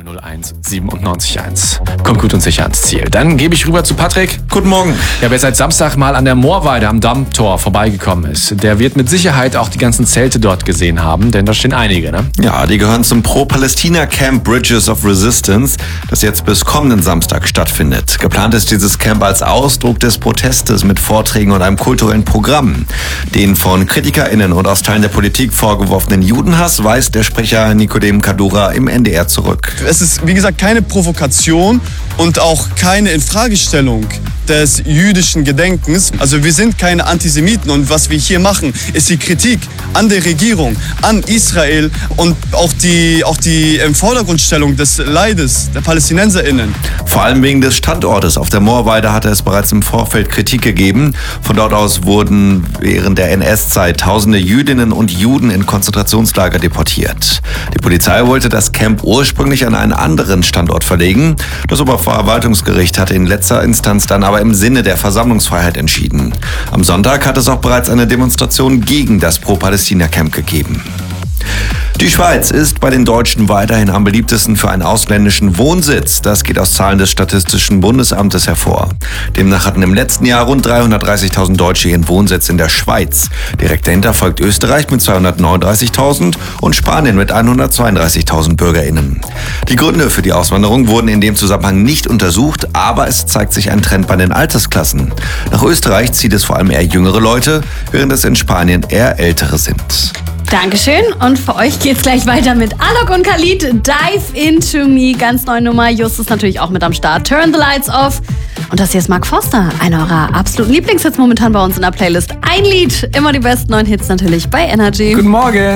01 97 Kommt gut und sicher ans Ziel. Dann gebe ich rüber zu Patrick. Guten Morgen. Ja, wer seit Samstag mal an der Moorweide am Dammtor vorbeigekommen ist, der wird mit Sicherheit auch die ganzen Zelte dort gesehen haben, denn da stehen einige, ne? Ja, die gehören zum Pro-Palästina-Camp Bridges of Resistance, das jetzt bis kommenden Samstag stattfindet. Geplant ist dieses Camp als Ausdruck des Protestes mit Vorträgen und einem kulturellen Programm. Den von KritikerInnen und aus Teilen der Politik vorgeworfenen Judenhass weist der Sprecher Nikodem Kadura im NDR zurück. Es ist, wie gesagt, keine Provokation und auch keine Infragestellung des jüdischen Gedenkens. Also wir sind keine Antisemiten und was wir hier machen, ist die Kritik an der Regierung, an Israel und auch die im Vordergrundstellung des Leides der PalästinenserInnen. Vor allem wegen des Standortes. Auf der Moorweide hatte es bereits im Vorfeld Kritik gegeben. Von dort aus wurden während der NS-Zeit tausende Jüdinnen und Juden in Konzentrationslager deportiert. Die Polizei wollte das Camp ursprünglich an einen anderen Standort verlegen. Das Oberverwaltungsgericht hatte in letzter Instanz dann aber im Sinne der Versammlungsfreiheit entschieden. Am Sonntag hat es auch bereits eine Demonstration gegen das Pro-Palästina-Camp gegeben. Die Schweiz ist bei den Deutschen weiterhin am beliebtesten für einen ausländischen Wohnsitz. Das geht aus Zahlen des Statistischen Bundesamtes hervor. Demnach hatten im letzten Jahr rund 330.000 Deutsche ihren Wohnsitz in der Schweiz. Direkt dahinter folgt Österreich mit 239.000 und Spanien mit 132.000 BürgerInnen. Die Gründe für die Auswanderung wurden in dem Zusammenhang nicht untersucht, aber es zeigt sich ein Trend bei den Altersklassen. Nach Österreich zieht es vor allem eher jüngere Leute, während es in Spanien eher ältere sind. Dankeschön. Und für euch geht's gleich weiter mit Alok und Khalid. Dive Into Me. Ganz neue Nummer. Justus natürlich auch mit am Start. Turn the Lights Off. Und das hier ist Mark Foster. Einer eurer absoluten Lieblingshits momentan bei uns in der Playlist. Ein Lied. Immer die besten neuen Hits natürlich bei Energy. Guten Morgen.